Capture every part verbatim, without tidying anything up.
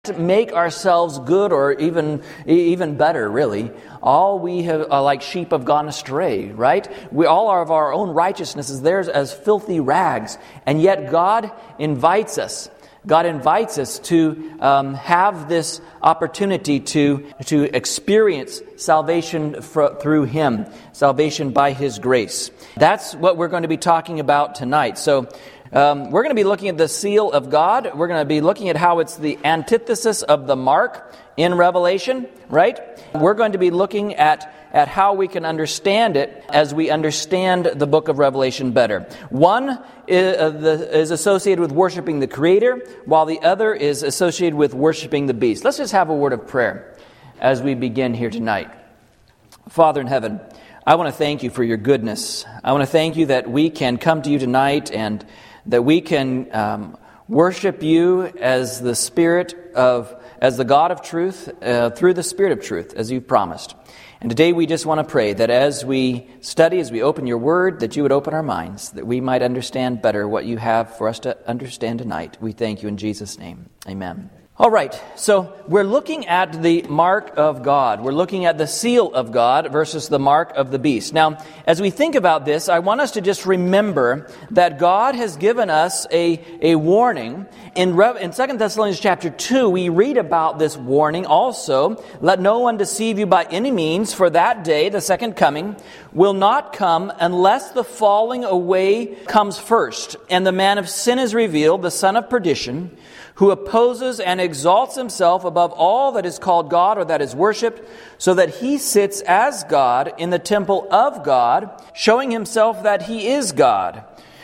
make ourselves good or even even better, really. All we have are like sheep have gone astray, right? We all of our own righteousness is theirs as filthy rags, and yet God invites us. God invites us to um, have this opportunity to to experience salvation fr- through Him, salvation by His grace. That's what we're going to be talking about tonight. So. Um, we're going to be looking at the seal of God. We're going to be looking at how it's the antithesis of the mark in Revelation, right? We're going to be looking at, at how we can understand it as we understand the book of Revelation better. One is, uh, the, is associated with worshiping the Creator, while the other is associated with worshiping the beast. Let's just have a word of prayer as we begin here tonight. Father in heaven, I want to thank you for your goodness. I want to thank you that we can come to you tonight and that we can um, worship you as the Spirit of, as the God of truth, uh, through the Spirit of truth, as you've promised. And today we just want to pray that as we study, as we open your word, that you would open our minds, that we might understand better what you have for us to understand tonight. We thank you in Jesus' name. Amen. All right, so we're looking at the mark of God. We're looking at the seal of God versus the mark of the beast. Now, as we think about this, I want us to just remember that God has given us a, a warning. In, Re- in Second Thessalonians chapter two, we read about this warning also. Let no one deceive you by any means, for that day, the second coming, will not come unless the falling away comes first, and the man of sin is revealed, the son of perdition, who opposes and exalts himself above all that is called God or that is worshipped, so that he sits as God in the temple of God, showing himself that he is God.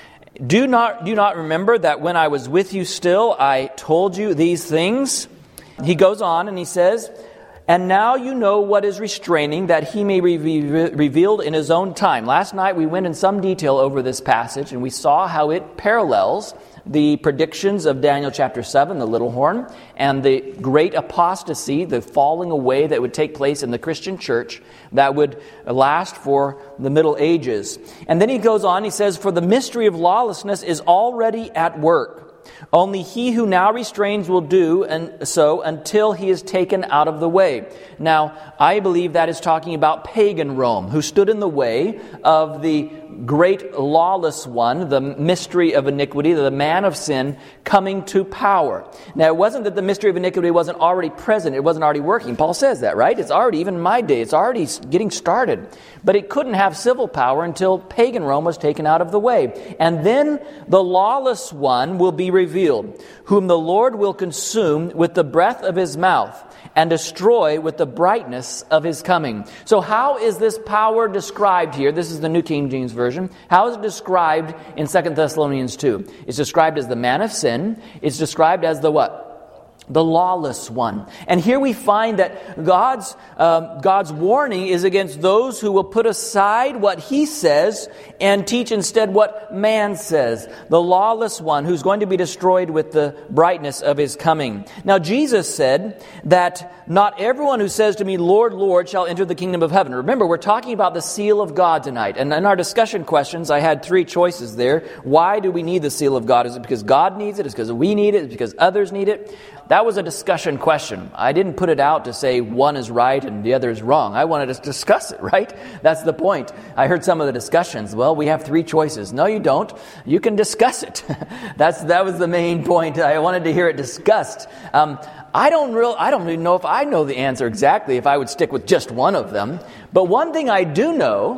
Do not, do not remember that when I was with you still, I told you these things? He goes on and he says, and now you know what is restraining, that he may be revealed in his own time. Last night we went in some detail over this passage, and we saw how it parallels the predictions of Daniel chapter seven, the little horn, and the great apostasy, the falling away that would take place in the Christian church that would last for the Middle Ages. And then he goes on, he says, for the mystery of lawlessness is already at work. Only he who now restrains will do and so until he is taken out of the way. Now, I believe that is talking about pagan Rome, who stood in the way of the great lawless one, the mystery of iniquity, the man of sin, coming to power. Now, it wasn't that the mystery of iniquity wasn't already present, it wasn't already working. Paul says that, right? It's already, even in my day, it's already getting started. But it couldn't have civil power until pagan Rome was taken out of the way. And then the lawless one will be revealed, whom the Lord will consume with the breath of his mouth and destroy with the brightness of his coming. So how is this power described here? This is the New King James Version. How is it described in Second Thessalonians two? It's described as the man of sin. It's described as the what? The lawless one. And here we find that God's um, God's warning is against those who will put aside what he says and teach instead what man says. The lawless one who's going to be destroyed with the brightness of his coming. Now Jesus said that not everyone who says to me, Lord, Lord, shall enter the kingdom of heaven. Remember, we're talking about the seal of God tonight. And in our discussion questions, I had three choices there. Why do we need the seal of God? Is it because God needs it? Is it because we need it? Is it because others need it? That was a discussion question. I didn't put it out to say one is right and the other is wrong. I wanted to discuss it, right? That's the point. I heard some of the discussions. Well, we have three choices. No, you don't. You can discuss it. That's that was the main point. I wanted to hear it discussed. Um, I don't real. I don't even know if I know the answer exactly if I would stick with just one of them. But one thing I do know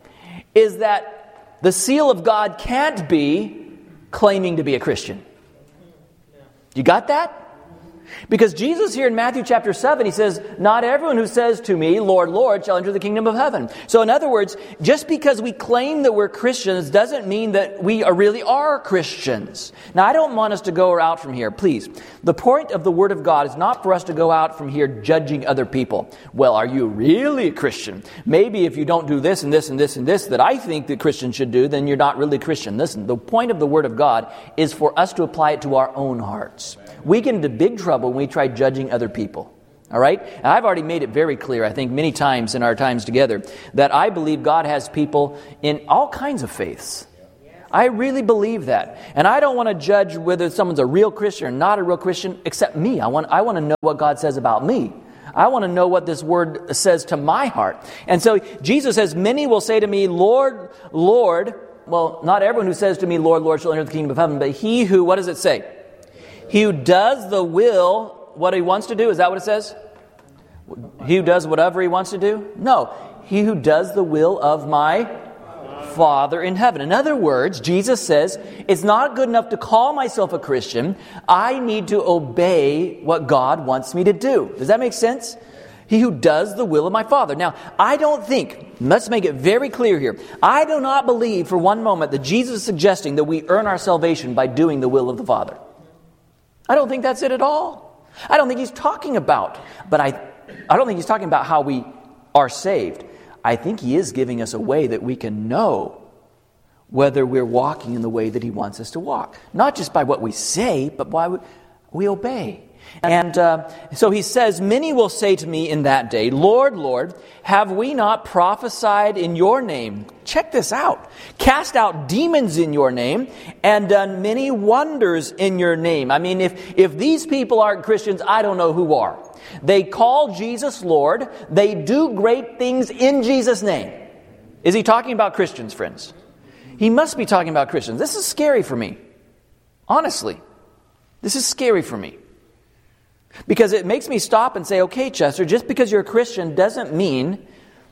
is that the seal of God can't be claiming to be a Christian. You got that? Because Jesus here in Matthew chapter seven, he says, not everyone who says to me, Lord, Lord, shall enter the kingdom of heaven. So in other words, just because we claim that we're Christians doesn't mean that we are really are Christians. Now, I don't want us to go out from here, please. The point of the Word of God is not for us to go out from here judging other people. Well, are you really a Christian? Maybe if you don't do this and this and this and this that I think that Christians should do, then you're not really a Christian. Listen, the point of the Word of God is for us to apply it to our own hearts. We get into big trouble when we try judging other people. All right? And I've already made it very clear, I think, many times in our times together, that I believe God has people in all kinds of faiths. I really believe that. And I don't want to judge whether someone's a real Christian or not a real Christian, except me. I want, I want to know what God says about me. I want to know what this word says to my heart. And so Jesus says, many will say to me, Lord, Lord. Well, not everyone who says to me, Lord, Lord, shall enter the kingdom of heaven, but he who, what does it say? He who does the will, what he wants to do. Is that what it says? He who does whatever he wants to do? No. He who does the will of my Father in heaven. In other words, Jesus says, it's not good enough to call myself a Christian. I need to obey what God wants me to do. Does that make sense? He who does the will of my Father. Now, I don't think, let's make it very clear here, I do not believe for one moment that Jesus is suggesting that we earn our salvation by doing the will of the Father. I don't think that's it at all. I don't think he's talking about, but I, I don't think he's talking about how we are saved. I think he is giving us a way that we can know whether we're walking in the way that he wants us to walk. Not just by what we say, but by what we obey. And uh, so he says, many will say to me in that day, Lord, Lord, have we not prophesied in your name? Check this out. Cast out demons in your name and done many wonders in your name. I mean, if, if these people aren't Christians, I don't know who are. They call Jesus Lord. They do great things in Jesus' name. Is he talking about Christians, friends? He must be talking about Christians. This is scary for me. Honestly, this is scary for me. Because it makes me stop and say, okay, Chester, just because you're a Christian doesn't mean,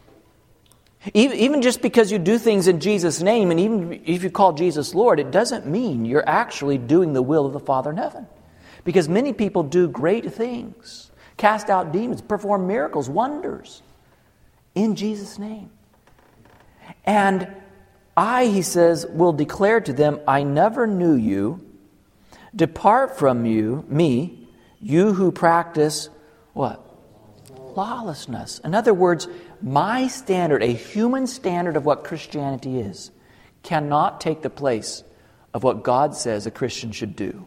even, even just because you do things in Jesus' name, and even if you call Jesus Lord, it doesn't mean you're actually doing the will of the Father in heaven. Because many people do great things, cast out demons, perform miracles, wonders in Jesus' name. And I, he says, will declare to them, I never knew you. Depart from you, me, you who practice, what? Lawlessness. In other words, my standard, a human standard of what Christianity is, cannot take the place of what God says a Christian should do.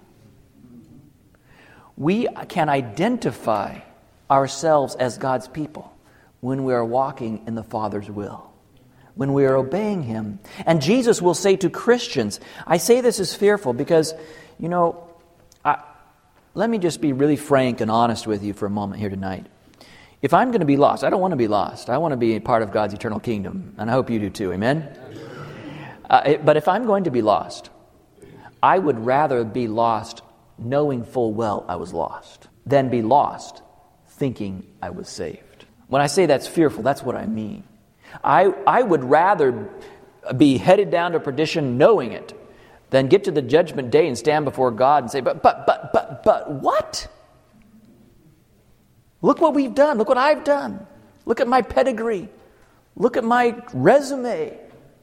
We can identify ourselves as God's people when we are walking in the Father's will, when we are obeying Him. And Jesus will say to Christians, I say this as fearful because, you know, I, let me just be really frank and honest with you for a moment here tonight. If I'm going to be lost, I don't want to be lost. I want to be a part of God's eternal kingdom, and I hope you do too, amen? Uh, it, but if I'm going to be lost, I would rather be lost knowing full well I was lost than be lost thinking I was saved. When I say that's fearful, that's what I mean. I, I would rather be headed down to perdition knowing it than get to the judgment day and stand before God and say, but, but, but, but, but what? Look what we've done. Look what I've done. Look at my pedigree. Look at my resume.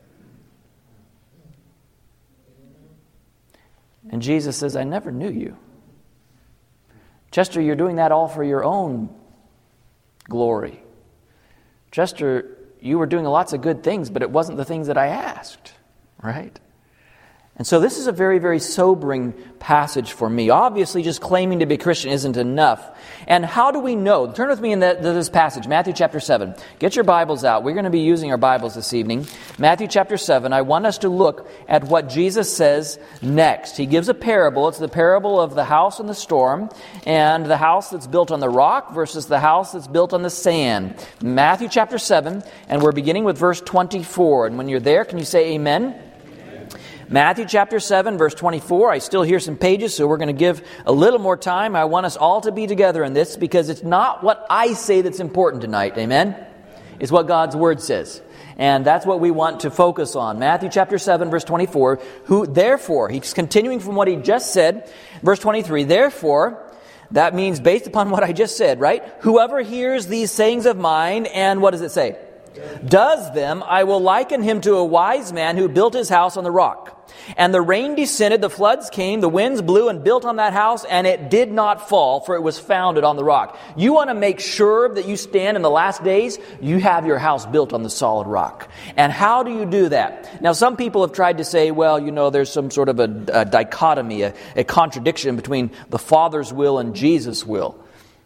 And Jesus says, I never knew you. Chester, you're doing that all for your own glory. Chester, you were doing lots of good things, but it wasn't the things that I asked, right? And so this is a very, very sobering passage for me. Obviously, just claiming to be Christian isn't enough. And how do we know? Turn with me in the, this passage, Matthew chapter seven. Get your Bibles out. We're going to be using our Bibles this evening. Matthew chapter seven. I want us to look at what Jesus says next. He gives a parable. It's the parable of the house in the storm and the house that's built on the rock versus the house that's built on the sand. Matthew chapter seven, and we're beginning with verse twenty-four. And when you're there, can you say amen? Matthew chapter seven, verse twenty-four. I still hear some pages, so we're going to give a little more time. I want us all to be together in this because it's not what I say that's important tonight. Amen? It's what God's Word says. And that's what we want to focus on. Matthew chapter seven, verse twenty-four. Who, therefore, he's continuing from what he just said. Verse twenty-three, therefore, that means based upon what I just said, right? Whoever hears these sayings of mine, and what does it say? Does them, I will liken him to a wise man who built his house on the rock. And the rain descended, the floods came, the winds blew and built on that house, and it did not fall, for it was founded on the rock. You want to make sure that you stand in the last days, you have your house built on the solid rock. And how do you do that? Now, some people have tried to say, well, you know, there's some sort of a, a dichotomy, a, a contradiction between the Father's will and Jesus' will.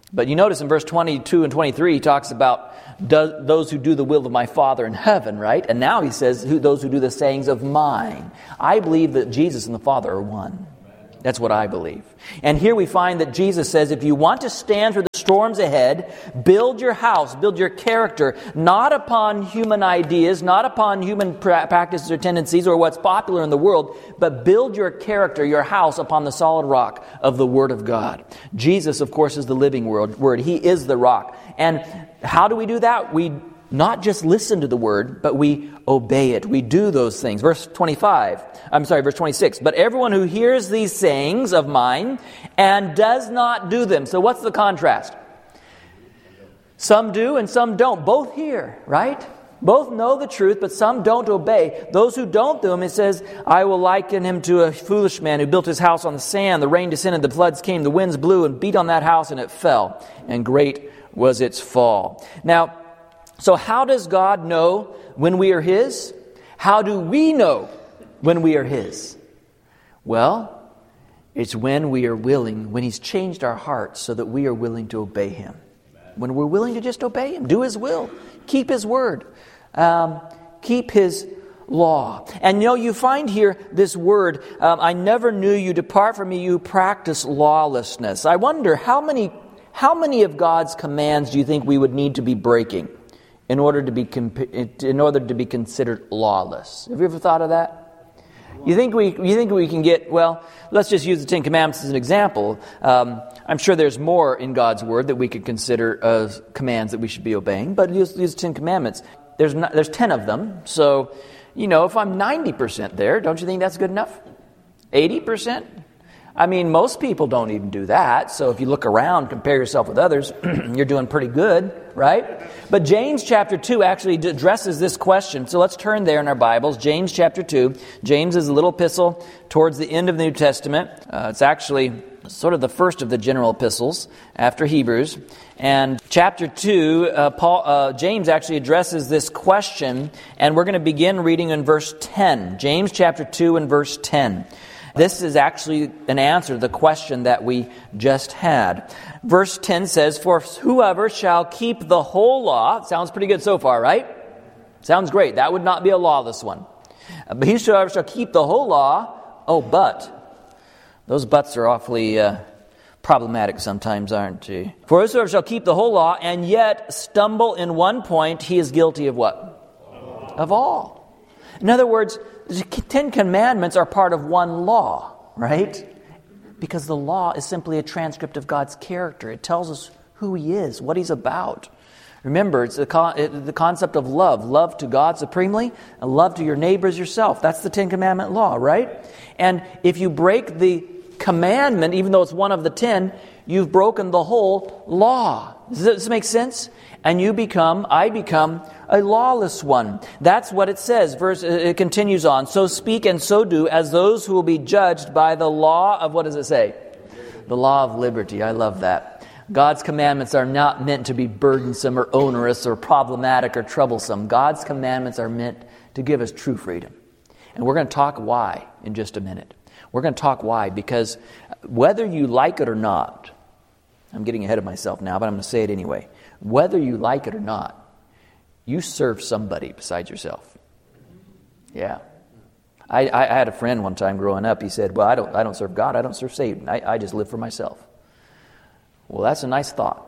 But you notice in verse twenty-two and twenty-three, he talks about does, those who do the will of my Father in heaven, right? And now he says who, those who do the sayings of mine. I believe that Jesus and the Father are one. That's what I believe. And here we find that Jesus says, if you want to stand through the storms ahead, build your house, build your character, not upon human ideas, not upon human pra- practices or tendencies or what's popular in the world, but build your character, your house, upon the solid rock of the Word of God. Jesus, of course, is the living word. He is the rock. And how do we do that? We not just listen to the Word, but we obey it. We do those things. Verse twenty-five, I'm sorry, verse twenty-six. But everyone who hears these sayings of mine and does not do them. So what's the contrast? Some do and some don't. Both hear, right? Both know the truth, but some don't obey. Those who don't do them, it says, I will liken him to a foolish man who built his house on the sand. The rain descended, the floods came, the winds blew and beat on that house, and it fell. And great was its fall. Now, so how does God know when we are His? How do we know when we are His? Well, it's when we are willing, when He's changed our hearts so that we are willing to obey Him. When we're willing to just obey Him, do His will, keep His word, um, keep His law. And you know, you find here this word, um, I never knew you, depart from me, you practice lawlessness. I wonder how many, how many of God's commands do you think we would need to be breaking in order to be in order to be considered lawless? Have you ever thought of that? You think we you think we can get, well, let's just use the Ten Commandments as an example. Um, I'm sure there's more in God's Word that we could consider as commands that we should be obeying, but use these Ten Commandments. There's not, there's ten of them, so, you know, if I'm ninety percent there, don't you think that's good enough? eighty percent? I mean, most people don't even do that. So if you look around, compare yourself with others, you're doing pretty good, right? But James chapter two actually addresses this question. So let's turn there in our Bibles. James chapter two. James is a little epistle towards the end of the New Testament. Uh, it's actually sort of the first of the general epistles after Hebrews. And chapter two, uh, Paul, uh, James actually addresses this question. And we're going to begin reading in verse ten. James chapter two and verse ten. This is actually an answer to the question that we just had. Verse ten says, for whoever shall keep the whole law, sounds pretty good so far, right? Sounds great. That would not be a lawless one. But whosoever shall keep the whole law, oh, but. Those buts are awfully uh, problematic sometimes, aren't they? For whosoever shall keep the whole law and yet stumble in one point, he is guilty of what? Of all. In other words, the Ten Commandments are part of one law, right? Because the law is simply a transcript of God's character. It tells us who He is, what He's about. Remember, it's the, con- the concept of love. Love to God supremely, and love to your neighbors yourself. That's the Ten Commandment law, right? And if you break the commandment, even though it's one of the ten, you've broken the whole law. Does this make sense? And you become, I become, a lawless one. That's what it says. Verse, it continues on. So speak and so do as those who will be judged by the law of, what does it say? The law of liberty. I love that. God's commandments are not meant to be burdensome or onerous or problematic or troublesome. God's commandments are meant to give us true freedom. And we're going to talk why in just a minute. We're going to talk why, because whether you like it or not, I'm getting ahead of myself now, but I'm going to say it anyway. Whether you like it or not, you serve somebody besides yourself. Yeah. I, I, I had a friend one time growing up. He said, well, I don't I don't serve God. I don't serve Satan. I, I just live for myself. Well, that's a nice thought.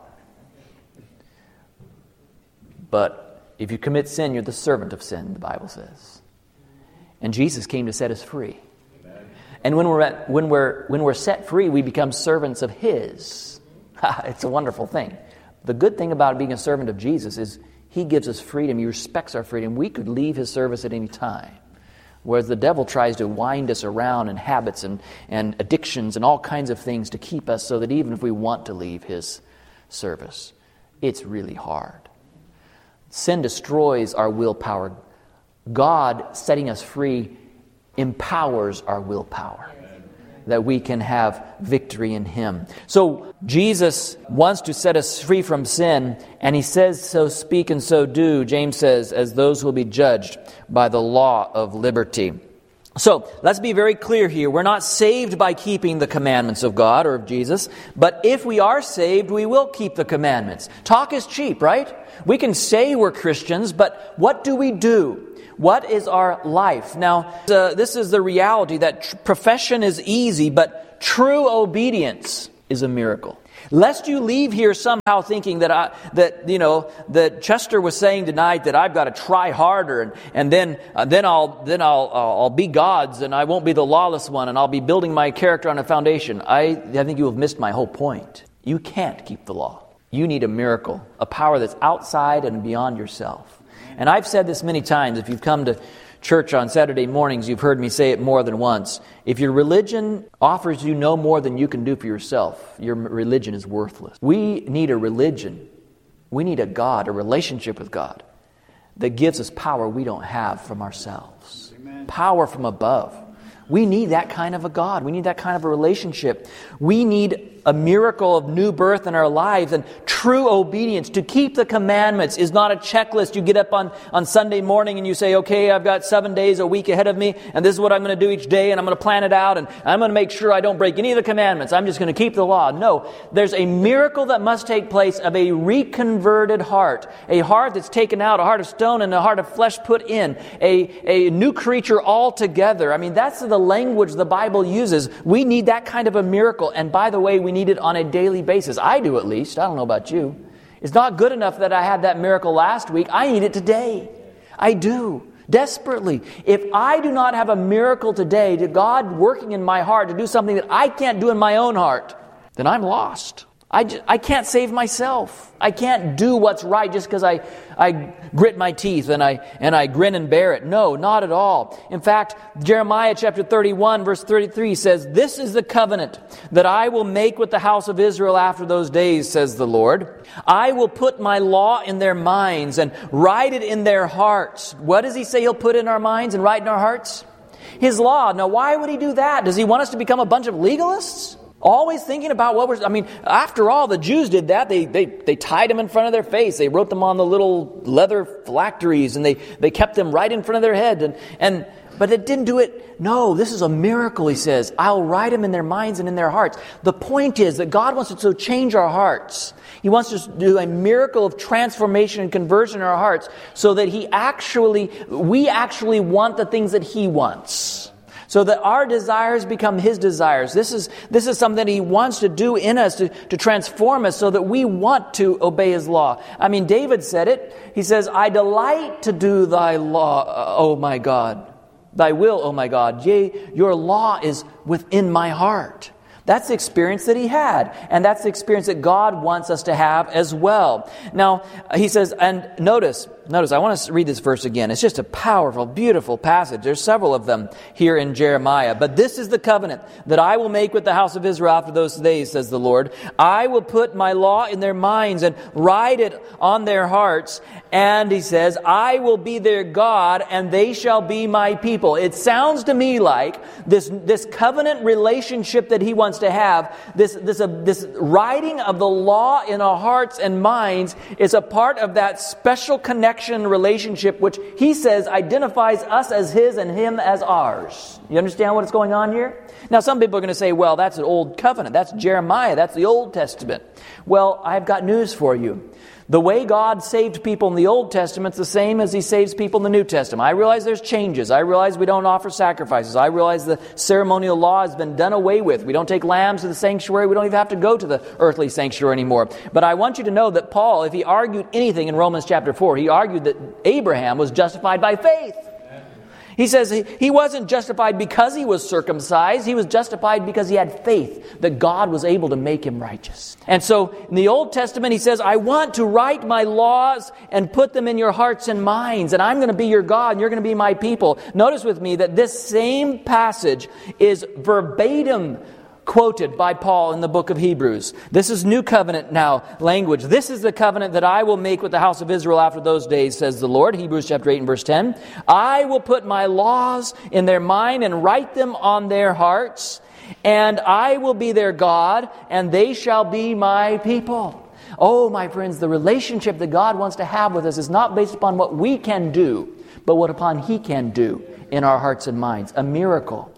But if you commit sin, you're the servant of sin, the Bible says. And Jesus came to set us free. Amen. And when we're at, when we're when we're set free, we become servants of His. It's a wonderful thing. The good thing about being a servant of Jesus is He gives us freedom. He respects our freedom. We could leave His service at any time. Whereas the devil tries to wind us around in habits and, and addictions and all kinds of things to keep us so that even if we want to leave His service, it's really hard. Sin destroys our willpower. God, setting us free, empowers our willpower, that we can have victory in Him. So Jesus wants to set us free from sin, and He says, so speak and so do, James says, as those who will be judged by the law of liberty. So, let's be very clear here. We're not saved by keeping the commandments of God or of Jesus, but if we are saved, we will keep the commandments. Talk is cheap, right? We can say we're Christians, but what do we do? What is our life? Now, uh, this is the reality that tr- profession is easy, but true obedience is a miracle. Lest you leave here somehow thinking that I, that you know that Chester was saying tonight that I've got to try harder and and then uh, then I'll then I'll I'll be God's and I won't be the lawless one and I'll be building my character on a foundation. I I think you have missed my whole point. You can't keep the law. You need a miracle, a power that's outside and beyond yourself. And I've said this many times. If you've come to church on Saturday mornings, you've heard me say it more than once. If your religion offers you no more than you can do for yourself, your religion is worthless. We need a religion. We need a God, a relationship with God that gives us power we don't have from ourselves. Amen. Power from above. We need that kind of a God. We need that kind of a relationship. We need a miracle of new birth in our lives and true obedience. To keep the commandments is not a checklist. You get up on, on Sunday morning and you say, okay, I've got seven days a week ahead of me and this is what I'm going to do each day and I'm going to plan it out and I'm going to make sure I don't break any of the commandments. I'm just going to keep the law. No, there's a miracle that must take place of a reconverted heart. A heart that's taken out, a heart of stone and a heart of flesh put in. A, a new creature altogether. I mean, that's the language the Bible uses. We need that kind of a miracle. And by the way, we need it on a daily basis. I do, at least. I don't know about you. It's not good enough that I had that miracle last week. I need it today. I do. Desperately. If I do not have a miracle today, to God working in my heart to do something that I can't do in my own heart, then I'm lost. I, just, I can't save myself. I can't do what's right just because I, I grit my teeth and I and I grin and bear it. No, not at all. In fact, Jeremiah chapter thirty-one verse thirty-three says, "This is the covenant that I will make with the house of Israel after those days, says the Lord. I will put my law in their minds and write it in their hearts." What does he say he'll put in our minds and write in our hearts? His law. Now, why would he do that? Does he want us to become a bunch of legalists? Always thinking about what we're... I mean, after all, the Jews did that. They they they tied them in front of their face. They wrote them on the little leather phylacteries, and they, they kept them right in front of their head. And, and But it didn't do it... No, this is a miracle, he says. I'll write them in their minds and in their hearts. The point is that God wants to so change our hearts. He wants to do a miracle of transformation and conversion in our hearts so that He actually... We actually want the things that He wants. So that our desires become His desires. This is this is something that He wants to do in us to, to transform us so that we want to obey His law. I mean, David said it. He says, "I delight to do Thy law, O my God. Thy will, O my God. Yea, Your law is within my heart." That's the experience that he had. And that's the experience that God wants us to have as well. Now, he says, and notice, notice, I want to read this verse again. It's just a powerful, beautiful passage. There's several of them here in Jeremiah. "But this is the covenant that I will make with the house of Israel after those days, says the Lord. I will put my law in their minds and write it on their hearts. And," he says, "I will be their God and they shall be my people." It sounds to me like this, this covenant relationship that he wants to have, this, this, uh, this writing of the law in our hearts and minds is a part of that special connection relationship which he says identifies us as his and him as ours. You understand what's going on here? Now, some people are going to say, well, that's an old covenant. That's Jeremiah. That's the Old Testament. Well, I've got news for you. The way God saved people in the Old Testament is the same as He saves people in the New Testament. I realize there's changes. I realize we don't offer sacrifices. I realize the ceremonial law has been done away with. We don't take lambs to the sanctuary. We don't even have to go to the earthly sanctuary anymore. But I want you to know that Paul, if he argued anything in Romans chapter four, he argued that Abraham was justified by faith. He says he wasn't justified because he was circumcised. He was justified because he had faith that God was able to make him righteous. And so in the Old Testament, he says, "I want to write my laws and put them in your hearts and minds. And I'm going to be your God and you're going to be my people." Notice with me that this same passage is verbatim quoted by Paul in the book of Hebrews. This is New Covenant now language. "This is the covenant that I will make with the house of Israel after those days, says the Lord." Hebrews chapter eight and verse ten. "I will put my laws in their mind and write them on their hearts. And I will be their God, and they shall be my people." Oh, my friends, the relationship that God wants to have with us is not based upon what we can do, but what upon He can do in our hearts and minds. A miracle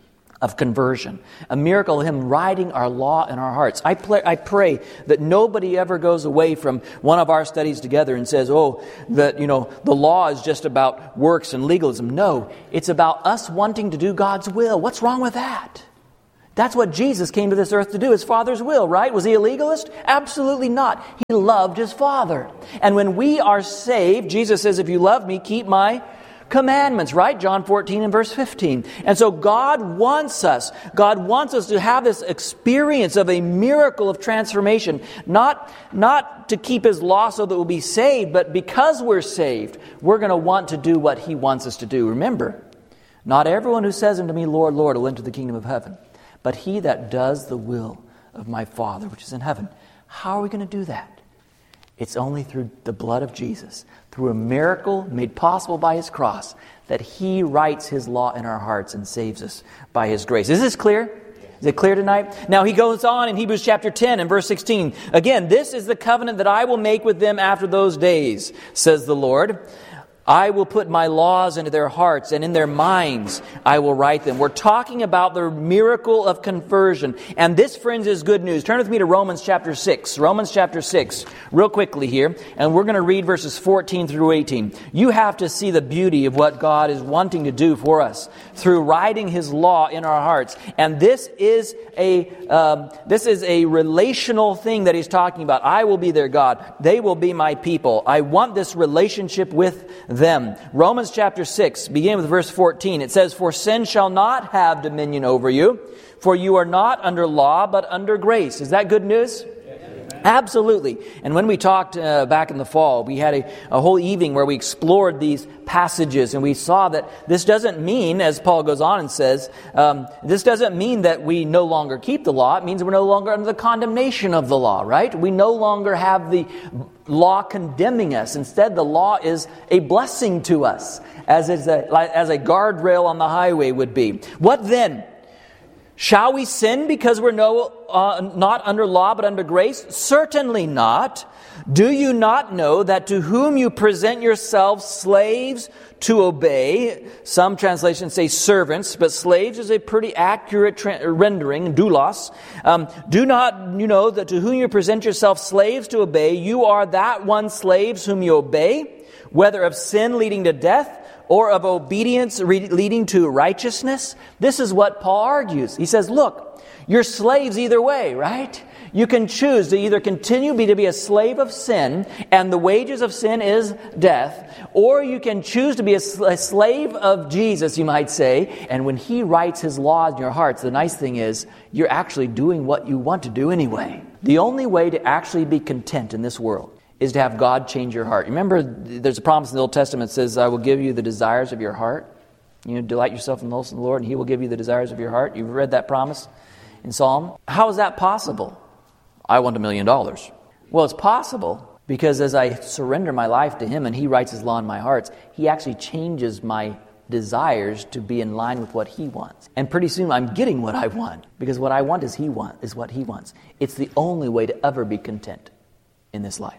of conversion. A miracle of Him writing our law in our hearts. I, play, I pray that nobody ever goes away from one of our studies together and says, oh, that, you know, the law is just about works and legalism. No, it's about us wanting to do God's will. What's wrong with that? That's what Jesus came to this earth to do, His Father's will, right? Was He a legalist? Absolutely not. He loved His Father. And when we are saved, Jesus says, if you love me, keep my commandments, right? John fourteen and verse fifteen. And so God wants us, God wants us to have this experience of a miracle of transformation, not, not to keep His law so that we'll be saved, but because we're saved, we're going to want to do what He wants us to do. Remember, not everyone who says unto me, Lord, Lord, will enter the kingdom of heaven, but he that does the will of my Father which is in heaven. How are we going to do that? It's only through the blood of Jesus, through a miracle made possible by His cross, that He writes His law in our hearts and saves us by His grace. Is this clear? Is it clear tonight? Now He goes on in Hebrews chapter ten and verse sixteen. Again, this is the covenant that I will make with them after those days, says the Lord. I will put my laws into their hearts, and in their minds I will write them. We're talking about the miracle of conversion. And this, friends, is good news. Turn with me to Romans chapter six. Romans chapter six, real quickly here. And we're going to read verses fourteen through eighteen. You have to see the beauty of what God is wanting to do for us through writing His law in our hearts. And this is a um, this is a relational thing that He's talking about. I will be their God. They will be my people. I want this relationship with them. Romans chapter six, beginning with verse fourteen, it says, for sin shall not have dominion over you, for you are not under law, but under grace. Is that good news? Absolutely. And when we talked uh, back in the fall, we had a, a whole evening where we explored these passages, and we saw that this doesn't mean, as Paul goes on and says, um, this doesn't mean that we no longer keep the law. It means we're no longer under the condemnation of the law, right? We no longer have the law condemning us. Instead, the law is a blessing to us, as, is a, as a guardrail on the highway would be. What then? Shall we sin because we're no, uh, not under law but under grace? Certainly not. Do you not know that to whom you present yourselves slaves to obey, some translations say servants, but slaves is a pretty accurate tra- rendering, doulos. Um, do not you know that to whom you present yourselves slaves to obey, you are that one slaves whom you obey, whether of sin leading to death, or of obedience leading to righteousness? This is what Paul argues. He says, look, you're slaves either way, right? You can choose to either continue be to be a slave of sin, and the wages of sin is death, or you can choose to be a, sl- a slave of Jesus, you might say, and when He writes His law in your hearts, the nice thing is, you're actually doing what you want to do anyway. The only way to actually be content in this world is to have God change your heart. Remember, there's a promise in the Old Testament that says, I will give you the desires of your heart. You know, delight yourself in the Lord, and He will give you the desires of your heart. You've read that promise in Psalm. How is that possible? I want a million dollars. Well, it's possible because as I surrender my life to Him and He writes His law in my heart, He actually changes my desires to be in line with what He wants. And pretty soon I'm getting what I want, because what I want is He want is what He wants. It's the only way to ever be content in this life.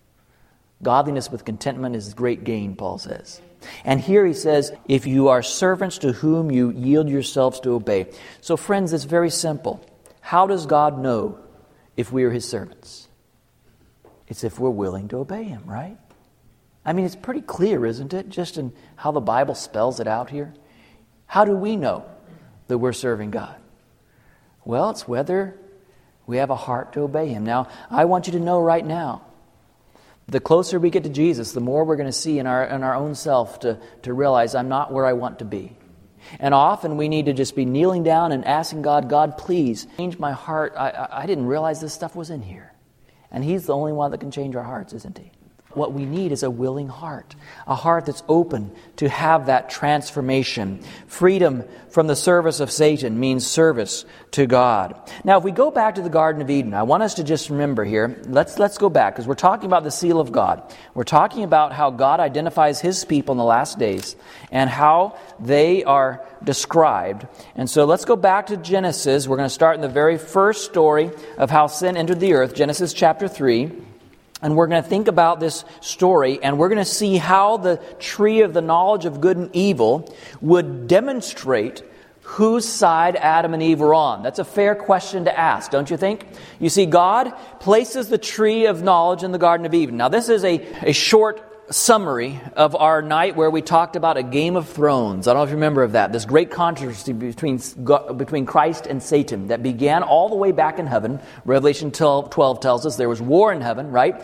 Godliness with contentment is great gain, Paul says. And here he says, if you are servants to whom you yield yourselves to obey. So friends, it's very simple. How does God know if we are His servants? It's if we're willing to obey Him, right? I mean, it's pretty clear, isn't it? Just in how the Bible spells it out here. How do we know that we're serving God? Well, it's whether we have a heart to obey Him. Now, I want you to know right now, the closer we get to Jesus, the more we're going to see in our in our own self to, to realize I'm not where I want to be. And often we need to just be kneeling down and asking God, God, please change my heart. I, I, I didn't realize this stuff was in here. And He's the only one that can change our hearts, isn't He? What we need is a willing heart, a heart that's open to have that transformation. Freedom from the service of Satan means service to God. Now, if we go back to the Garden of Eden, I want us to just remember here, let's let's go back, because we're talking about the seal of God. We're talking about how God identifies His people in the last days and how they are described. And so let's go back to Genesis. We're going to start in the very first story of how sin entered the earth, Genesis chapter three. And we're going to think about this story, and we're going to see how the tree of the knowledge of good and evil would demonstrate whose side Adam and Eve were on. That's a fair question to ask, don't you think? You see, God places the tree of knowledge in the Garden of Eden. Now, this is a, a short summary of our night where we talked about a Game of Thrones. I don't know if you remember of that. This great controversy between, between Christ and Satan that began all the way back in heaven. Revelation twelve tells us there was war in heaven, right?